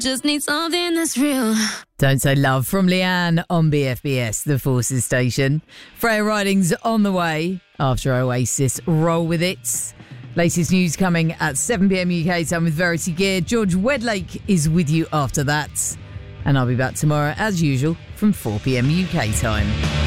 Just need something that's real. Don't Say Love from Leanne on BFBS, the Forces station. Freya Riding's on the way after Oasis roll with it. Latest news coming at 7pm UK time with Verity Gear. George Wedlake is with you after that. And I'll be back tomorrow as usual from 4pm UK time.